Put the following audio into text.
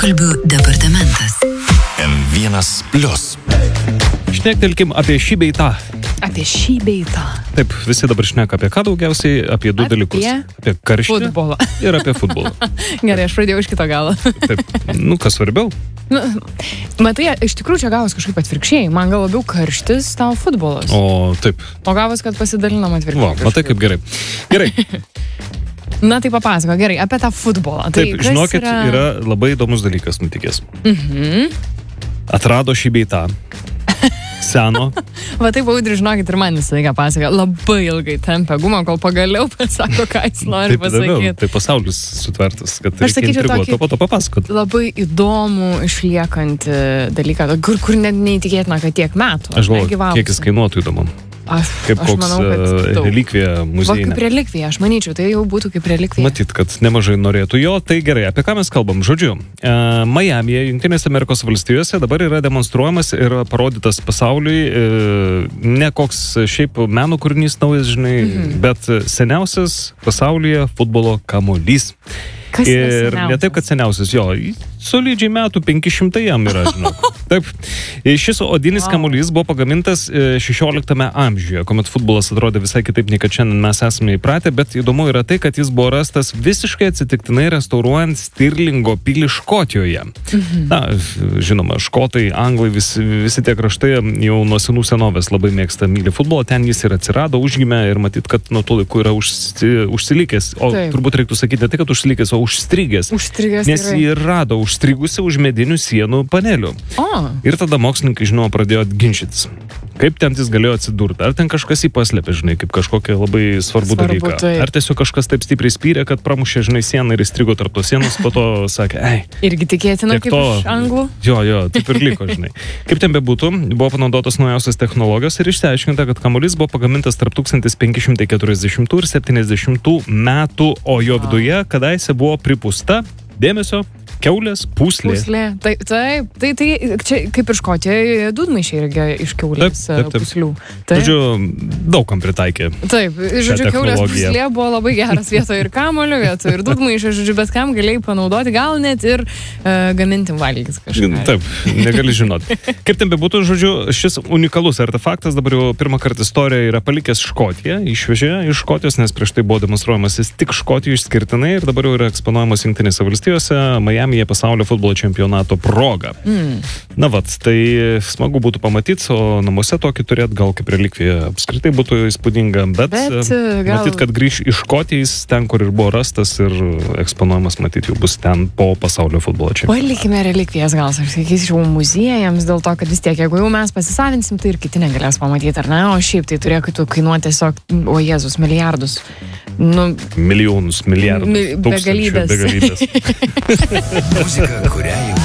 Pokalbių departamentas. M1 Plius. Šnektelkim apie šį bei tą. Apie šį bei tą. Taip, visi dabar šneka apie ką daugiausiai, apie du dalykus. Apie karštį Futbolą. ir apie futbolą. Gerai, aš pradėjau iš kito galo. Taip, kas svarbiau? Matai, iš tikrųjų čia gavos kažkaip atvirkščiai. Man gal labiau karštis, tau futbolas. O, taip. O gavos, kad pasidalinam atvirkščiai. Va, matai kaip gerai. Gerai. Na tai papasako, gerai, apie tą futbolą. Taip, žinokit, yra labai įdomus dalykas nutikęs. Atrado šį bei tą. Seno. Va taip, Audri, žinokit, ir man visą laiką pasaka. Labai ilgai tempia gumą, kol pagaliau pasako, ką jis nori pasakyti. Tai pasaulis sutvertas, kad Aš reikia sakyčiau intriguoti, o po to papasakot. Labai įdomų išliekantį dalyką, kur net neįtikėtina, kad tiek metų. Aš galvoju, kiek jis kainuotų įdomu. Kaip aš koks manau, kad relikvija muziejinė. Va, kaip relikvija, aš manyčiau, tai jau būtų kaip relikvija. Matyt, kad nemažai norėtų jo. Tai gerai, apie ką mes kalbam? Žodžiu, Majamyje, Jungtinėse Amerikos valstijose dabar yra demonstruojamas ir parodytas pasauliui ne koks šiaip meno kūrinys naujas, žinai, bet seniausias pasaulyje futbolo kamuolys. Kas ir ne taip, kad seniausias, jo, solidžiai metų 500 jam yra, žinok. Taip. Šis odinis kamuolys buvo pagamintas 16 amžiuje, kuomet futbolas atrodė visai kitaip, nei kad šiandien mes esame įpratę, bet įdomu yra tai, kad jis buvo rastas visiškai atsitiktinai restauruojant Stirlingo pilį Škotijoje. Na, žinoma, škotai, anglai, visi tie kraštai jau nuo senų senovės labai mėgsta, myli futbolą, ten jis ir atsirado, užgimė ir matyt, kad nuo to laikų yra užsilikęs. O turbūt reiktų sakyti ne tai, kad užsilikęs, o užstrigęs. Nes jį rado užstrigusi už medinių sienų panelių. Ir tada mokslininkai, žinoma, pradėjo ginčytis. Kaip ten jis galėjo atsidurti? Ar ten kažkas jį paslėpė, žinai, kaip kažkokią labai svarbų dalyką? Ar tiesiog kažkas taip stipriai spyrė, kad pramušė, žinai, sieną ir įstrigo tarp tos sienos, po to sakė, Irgi tikėtina, kaip iš anglų? Jo, taip ir liko, žinai. Kaip ten bebūtų, buvo panaudotos naujausios technologijos ir išsiaiškinta, kad kamuolys buvo pagamintas tarp 1540 ir 70 metų, o jo viduje kadaise buvo pripūsta, dėmesio, kiaulės pūslė. Tai čia kaip ir Škotijoje dūdmaišiai irgi iš kiaulės pūslių. Žodžiu, daugam pritaikė. Taip, žodžiu, kiaulės pūslė buvo labai geras vietoje ir kamulio, vietoje ir dūdmaišio, žodžiu, bet kam galėjai panaudoti, gal net ir gaminti valgys kažką. Taip, negali žinoti. Kaip ten bebūtų, žodžiu, šis unikalus artefaktas dabar jau pirmą kartą istorijoje yra palikęs Škotiją, išvežė iš Škotijos, nes prieš tai buvo demonstruojamas jis tik Škotijoje išskirtinai ir dabar jau yra eksponuojamas Jungtinėse valstijose, Majamyje pasaulio futbolo čempionato proga. Na vat, tai smagu būtų pamatyti, o namuose tokį turėt gal kaip relikvija apskritai būtų įspūdinga, bet matyt, kad grįž iš Škotijos, ten, kur ir buvo rastas ir eksponuojamas, matyt, jau bus ten po pasaulio futbolo čempionato. Palikime relikvijas, gal aš sakyčiau, muziejams, dėl to, kad vis tiek, jeigu jau mes pasisavinsim, tai ir kiti negalės pamatyti, ar ne? O šiaip tai turėtų kainuoti tiesiog, o Jėzus, milijardus. Milijonus, milijardus, tūkstančių, begalybės. Muzika, kurią jau